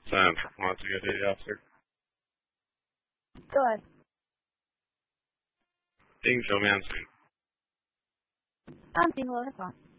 Sandra, want to get it after? Good. Things I'm answering. I'm seeing a lot of fun.